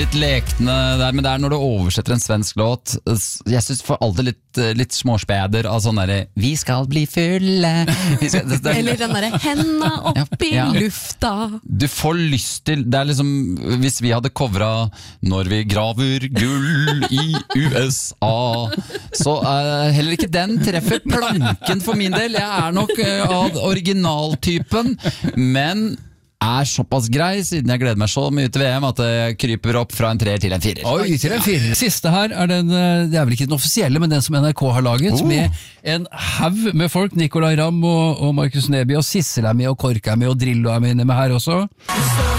litt lekne der, men det når du oversetter en svensk låt, jeg synes for alltid litt småspeder av sånn der, vi skal bli fulle. Eller den der, henda opp i lufta. Du får lyst til, det liksom, hvis vi hadde covret når vi graver gull i USA, så heller ikke den treffer planken for min del. Jeg nok av originaltypen, men såpass grei, siden jeg gleder meg så mye til VM at jeg kryper opp fra en 3 til en 4. Oi, til en 4. Siste her den, det vel ikke den offisielle, men den som NRK har laget, med en haug med folk. Nicolai Ramm og Markus Neby og Sissel med, og Kork med, og Drillo med her også.